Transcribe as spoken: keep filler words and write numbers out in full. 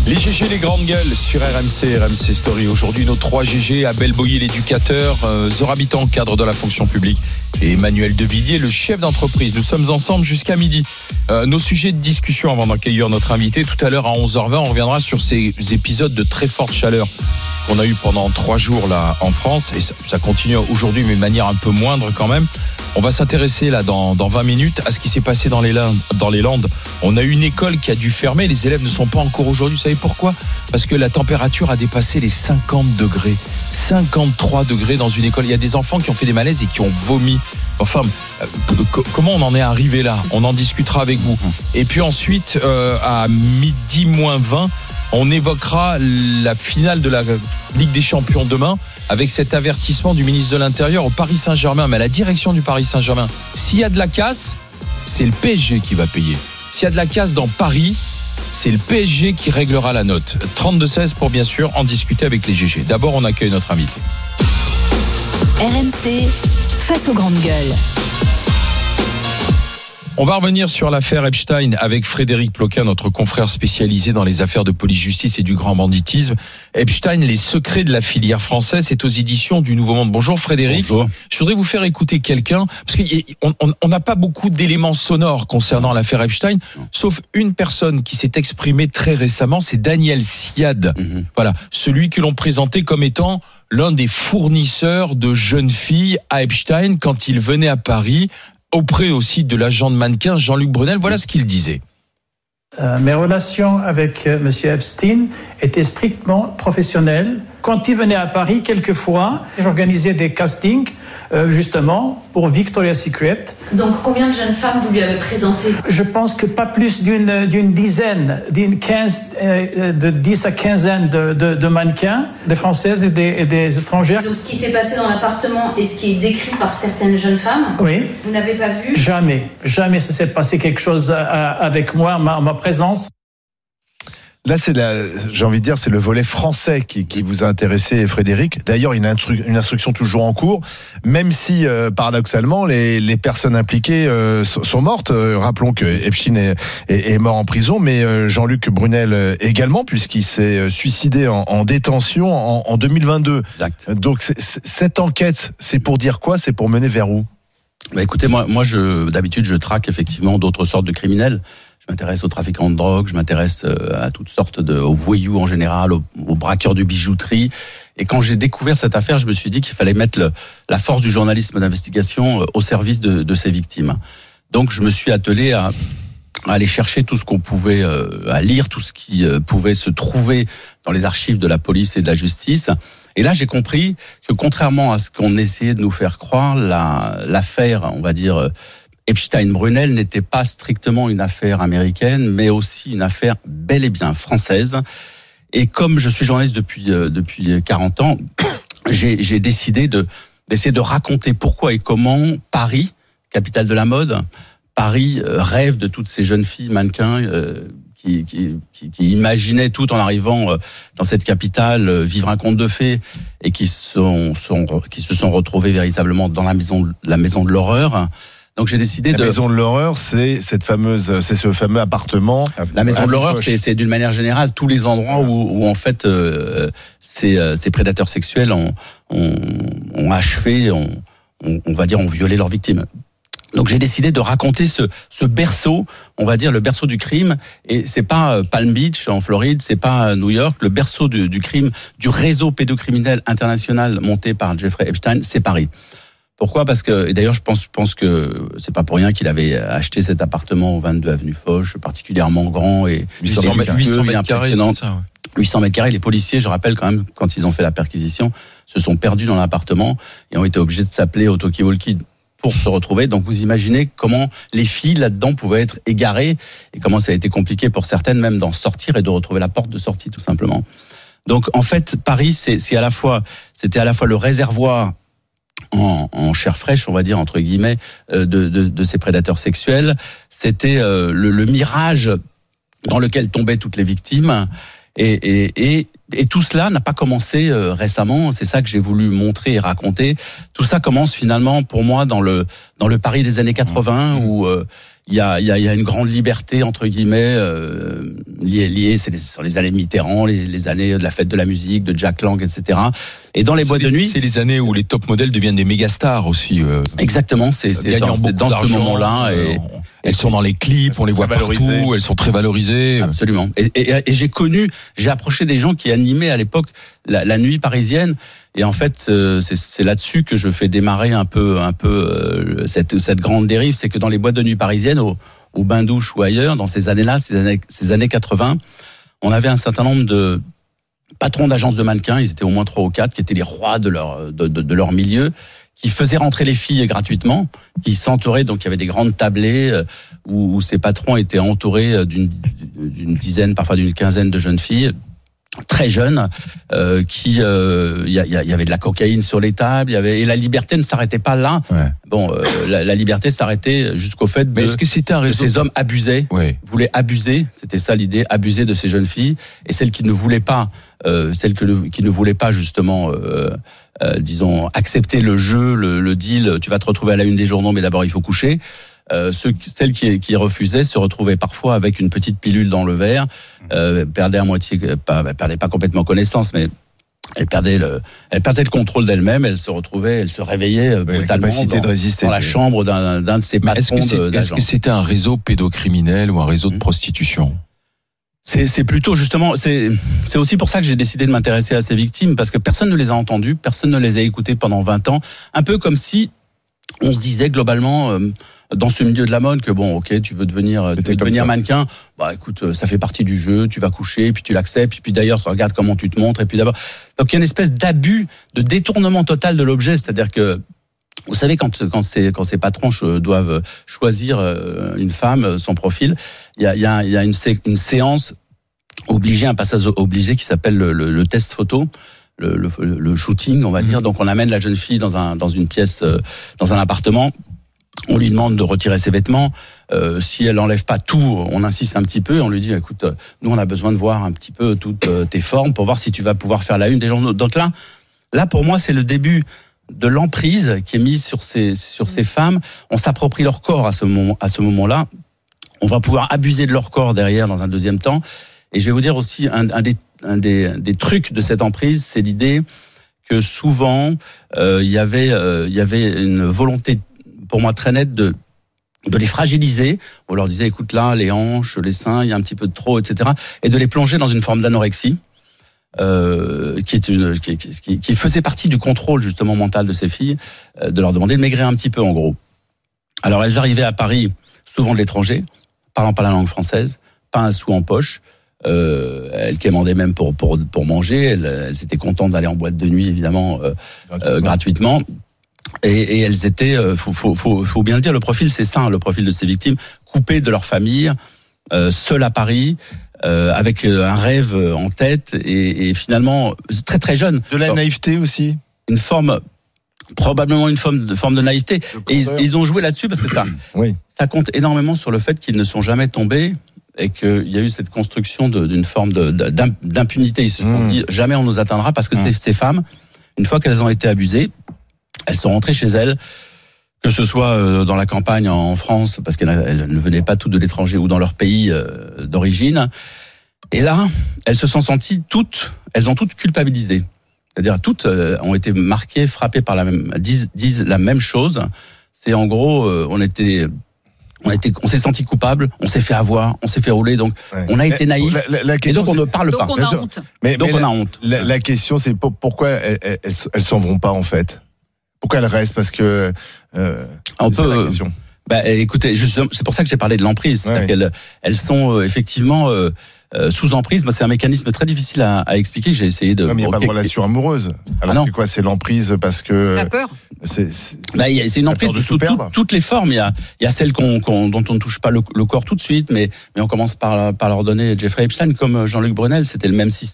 Les G G, les grandes gueules sur R M C, R M C Story. Aujourd'hui, nos trois G G, Abel Boyer, l'éducateur, euh, Zora Bitan, cadre de la fonction publique, et Emmanuel Devilliers, le chef d'entreprise. Nous sommes ensemble jusqu'à midi. Euh, nos sujets de discussion avant d'accueillir notre invité. Tout à l'heure, à onze heures vingt, on reviendra sur ces épisodes de très forte chaleur qu'on a eu pendant trois jours là en France. Et ça, ça continue aujourd'hui, mais de manière un peu moindre quand même. On va s'intéresser là dans, dans vingt minutes à ce qui s'est passé dans les, Landes, dans les Landes. On a une école qui a dû fermer. Les élèves ne sont pas encore aujourd'hui. Vous savez pourquoi ? Parce que la température a dépassé les cinquante degrés. cinquante-trois degrés dans une école. Il y a des enfants qui ont fait des malaises et qui ont vomi. Enfin, euh, comment on en est arrivé là ? On en discutera avec vous. Et puis ensuite, euh, à midi moins vingt, on évoquera la finale de la Ligue des Champions demain avec cet avertissement du ministre de l'Intérieur au Paris Saint-Germain, mais à la direction du Paris Saint-Germain. S'il y a de la casse, c'est le P S G qui va payer. S'il y a de la casse dans Paris, c'est le P S G qui réglera la note. trente-deux seize pour bien sûr en discuter avec les G G. D'abord, on accueille notre invité. R M C, face aux grandes gueules. On va revenir sur l'affaire Epstein avec Frédéric Ploquin, notre confrère spécialisé dans les affaires de police-justice et du grand banditisme. Epstein, les secrets de la filière française, c'est aux éditions du Nouveau Monde. Bonjour Frédéric. Bonjour. Je voudrais vous faire écouter quelqu'un, parce qu'on n'a pas beaucoup d'éléments sonores concernant l'affaire Epstein, sauf une personne qui s'est exprimée très récemment, c'est Daniel Siad. Mm-hmm. Voilà, celui que l'on présentait comme étant l'un des fournisseurs de jeunes filles à Epstein quand il venait à Paris, auprès aussi de l'agent de mannequin Jean-Luc Brunel. Voilà ce qu'il disait. Euh, mes relations avec euh, M. Epstein étaient strictement professionnelles. Quand il venait à Paris, quelquefois, j'organisais des castings, euh, justement, pour Victoria's Secret. Donc, combien de jeunes femmes vous lui avez présentées ? Je pense que pas plus d'une, d'une dizaine, d'une quinze, euh, de dix à quinzaine de, de, de mannequins, des Françaises et des, et des étrangères. Donc, ce qui s'est passé dans l'appartement et ce qui est décrit par certaines jeunes femmes, oui. Vous n'avez pas vu ? Jamais, jamais ça s'est passé quelque chose à, avec moi, ma, ma présence. Là, c'est la, j'ai envie de dire, c'est le volet français qui, qui vous a intéressé, Frédéric. D'ailleurs, il y a une, instru- une instruction toujours en cours, même si, euh, paradoxalement, les, les personnes impliquées euh, sont mortes. Euh, rappelons que Epstein est, est, est mort en prison, mais euh, Jean-Luc Brunel également, puisqu'il s'est suicidé en, en détention en, en deux mille vingt-deux. Exact. Donc, c'est, c'est, cette enquête, c'est pour dire quoi ? C'est pour mener vers où ? Bah écoutez, moi, moi, je, d'habitude, je traque effectivement d'autres sortes de criminels. Je m'intéresse aux trafiquants de drogue, je m'intéresse à toutes sortes de, aux voyous en général, aux, aux braqueurs de bijouterie. Et quand j'ai découvert cette affaire, je me suis dit qu'il fallait mettre le, la force du journalisme d'investigation au service de, de ces victimes. Donc, je me suis attelé à, à aller chercher tout ce qu'on pouvait, à lire tout ce qui pouvait se trouver dans les archives de la police et de la justice. Et là, j'ai compris que contrairement à ce qu'on essayait de nous faire croire, la, l'affaire, on va dire, Epstein-Brunel n'était pas strictement une affaire américaine, mais aussi une affaire bel et bien française. Et comme je suis journaliste depuis euh, depuis quarante ans, j'ai, j'ai décidé de d'essayer de raconter pourquoi et comment Paris, capitale de la mode, Paris euh, rêve de toutes ces jeunes filles mannequins euh, qui, qui, qui, qui imaginaient tout en arrivant euh, dans cette capitale euh, vivre un conte de fées et qui sont, sont qui se sont retrouvées véritablement dans la maison la maison de l'horreur. Donc j'ai décidé la de. La maison de l'horreur, c'est cette fameuse, c'est ce fameux appartement. La maison de l'horreur, c'est, c'est d'une manière générale tous les endroits où, où en fait euh, ces, euh, ces prédateurs sexuels ont, ont, ont achevé, ont, on, on va dire, ont violé leurs victimes. Donc j'ai décidé de raconter ce, ce berceau, on va dire le berceau du crime. Et c'est pas Palm Beach en Floride, c'est pas New York. Le berceau du, du crime, du réseau pédocriminel international monté par Jeffrey Epstein, c'est Paris. Pourquoi ? Parce que, et d'ailleurs, je pense, je pense que c'est pas pour rien qu'il avait acheté cet appartement au vingt-deux avenue Foch, particulièrement grand et huit cents mètres carrés, c'est ça, ouais. huit cents mètres carrés. Les policiers, je rappelle quand même, quand ils ont fait la perquisition, se sont perdus dans l'appartement et ont été obligés de s'appeler au talkie-walkie pour se retrouver. Donc, vous imaginez comment les filles là-dedans pouvaient être égarées et comment ça a été compliqué pour certaines même d'en sortir et de retrouver la porte de sortie, tout simplement. Donc, en fait, Paris, c'est, c'est à la fois, c'était à la fois le réservoir En, en chair fraîche, on va dire entre guillemets, euh, de, de, de ces prédateurs sexuels. C'était euh, le, le mirage dans lequel tombaient toutes les victimes. Et, et, et, et tout cela n'a pas commencé euh, récemment. C'est ça que j'ai voulu montrer et raconter. Tout ça commence finalement pour moi dans le dans le Paris des années quatre-vingts, où euh, Il y a, il y a, il y a une grande liberté entre guillemets euh, liée, liée, c'est les, sur les années Mitterrand, les, les années de la fête de la musique, de Jack Lang, et cetera. Et dans les c'est boîtes les, de nuit, c'est les années où les top modèles deviennent des méga stars aussi. Euh, exactement, c'est, c'est gagnant dans, c'est beaucoup dans ce d'argent, moment-là. Et, euh, elles sont dans les clips, Elles on les sont voit très valorisées. partout, elles sont très valorisées. Absolument. Et, et, et j'ai connu, j'ai approché des gens qui animaient à l'époque la, la nuit parisienne. Et en fait, euh, c'est, c'est là-dessus que je fais démarrer un peu, un peu euh, cette, cette grande dérive, c'est que dans les boîtes de nuit parisiennes, au, au bain-douche ou ailleurs, dans ces années-là, ces années, ces années quatre-vingts, on avait un certain nombre de patrons d'agences de mannequins, ils étaient au moins trois ou quatre, qui étaient les rois de leur, de, de, de leur milieu, qui faisaient rentrer les filles gratuitement, qui s'entouraient, donc il y avait des grandes tablées euh, où, où ces patrons étaient entourés d'une, d'une dizaine, parfois d'une quinzaine de jeunes filles, très jeunes, euh, qui, il euh, y, y, y avait de la cocaïne sur les tables, il y avait, et la liberté ne s'arrêtait pas là. Ouais. Bon, euh, la, la liberté s'arrêtait jusqu'au fait de, Mais est-ce que c'était un que réseau ces hommes abusaient, Ouais. voulaient abuser, c'était ça l'idée, abuser de ces jeunes filles, et celles qui ne voulaient pas, euh, celles que ne, qui ne voulaient pas justement, euh, euh, disons, accepter le jeu, le, le deal, tu vas te retrouver à la une des journaux, mais d'abord il faut coucher. Euh, ceux, celles qui, qui refusaient se retrouvaient parfois avec une petite pilule dans le verre, euh, perdaient à moitié, pas, perdaient pas complètement connaissance, mais elles perdaient le, elles perdaient le contrôle d'elles-mêmes. Elles se retrouvaient, elles se réveillaient Oui, la brutalement capacité dans, de résister. dans la chambre d'un, d'un de ces Mais est-ce patrons que, c'est, de, est-ce d'agents. que c'était un réseau pédocriminel ou un réseau de Mmh. prostitution? C'est, c'est plutôt justement, c'est, c'est aussi pour ça que j'ai décidé de m'intéresser à ces victimes, parce que personne ne les a entendues, personne ne les a écoutées pendant vingt ans, un peu comme si on se disait globalement euh, dans ce milieu de la mode que bon, ok, tu veux devenir, tu C'était veux comme devenir ça. mannequin, bah écoute, ça fait partie du jeu, tu vas coucher, puis tu l'acceptes, puis, puis d'ailleurs, tu regardes comment tu te montres, et puis d'abord, donc il y a une espèce d'abus, de détournement total de l'objet, c'est-à-dire que vous savez, quand, quand, ces, quand ces patrons doivent choisir une femme, son profil, il y a, il y a, il y a une, sé, une séance obligée, un passage obligé qui s'appelle le, le, le test photo. Le, le, le shooting, on va dire. Donc, on amène la jeune fille dans un dans une pièce, euh, dans un appartement. On lui demande de retirer ses vêtements. Euh, si elle enlève pas tout, on insiste un petit peu. Et on lui dit, écoute, nous, on a besoin de voir un petit peu toutes tes formes pour voir si tu vas pouvoir faire la une des journaux. Donc là, là, pour moi, c'est le début de l'emprise qui est mise sur ces sur ces femmes. On s'approprie leur corps à ce moment à ce moment-là. On va pouvoir abuser de leur corps derrière dans un deuxième temps. Et je vais vous dire aussi un, un, des, un des, des trucs de cette emprise, c'est l'idée que souvent euh, il y avait euh, il y avait une volonté pour moi très nette de de les fragiliser. On leur disait écoute là les hanches, les seins, il y a un petit peu de trop, et cetera. Et de les plonger dans une forme d'anorexie. Euh, qui, est une, qui, qui, qui faisait partie du contrôle justement mental de ces filles, euh, de leur demander de maigrir un petit peu en gros. Alors elles arrivaient à Paris, souvent de l'étranger, parlant pas la langue française, pas un sou en poche. Euh, elles quémandaient même pour pour pour manger. Elles, elles étaient contentes d'aller en boîte de nuit évidemment euh, euh, gratuitement. Et, et elles étaient, euh, faut, faut faut faut bien le dire, le profil c'est ça, le profil de ces victimes, coupées de leur famille, euh, seules à Paris. Euh, avec un rêve en tête et, et finalement très très jeune. De la Alors, naïveté aussi. une forme, probablement une forme de forme de naïveté. Et ils, ils ont joué là-dessus parce que ça, Oui. ça compte énormément sur le fait qu'ils ne sont jamais tombés et qu'il y a eu cette construction de, d'une forme de, d'impunité. Ils se sont Mmh. dit jamais on nous atteindra parce que Mmh. ces, ces femmes, une fois qu'elles ont été abusées, elles sont rentrées chez elles. Que ce soit dans la campagne en France, parce qu'elles ne venaient pas toutes de l'étranger, ou dans leur pays d'origine. Et là, elles se sont senties toutes, elles ont toutes culpabilisé. C'est-à-dire toutes ont été marquées, frappées par la même, disent, disent la même chose. C'est en gros, on était, on était, on s'est senti coupable, on s'est fait avoir, on s'est fait rouler, donc Ouais. on a été naïf. La, la, la Et question, donc on c'est- ne parle Donc pas. on Bien a sûr. honte. mais, Donc mais on la, a honte. La, la question, c'est pour- pourquoi elles, elles, elles, elles s'en vont pas en fait. Pourquoi elles restent? Parce que euh, On c'est ça, peut, la question. Bah, écoutez, justement, c'est pour ça que j'ai parlé de l'emprise. Ouais. Elles, elles sont euh, effectivement euh, euh, sous emprise. Moi, c'est un mécanisme très difficile à, à expliquer. J'ai essayé de. Non, mais il n'y a pas de Ok. relation amoureuse. Alors Ah non. c'est quoi? C'est l'emprise parce que La peur. c'est, c'est- Bah, il y a- c'est une La emprise peur de de tout sous perdre. toutes- toutes les formes. Il y a, il y a celles qu'on, qu'on, dont on ne touche pas le, le corps tout de suite, mais, mais on commence par, par leur donner Jeffrey Epstein comme Jean-Luc Brunel. C'était le même système.